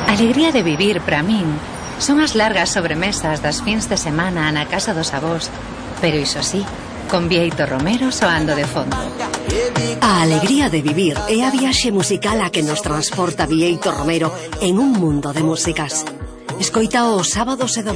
Alegría de vivir, para min, son as largas sobremesas das fins de semana na casa dos avós, pero iso sí, con Bieito Romero soando de fondo. A alegría de vivir é a viaxe musical a que nos transporta Bieito Romero en un mundo de músicas. Escoita os sábados e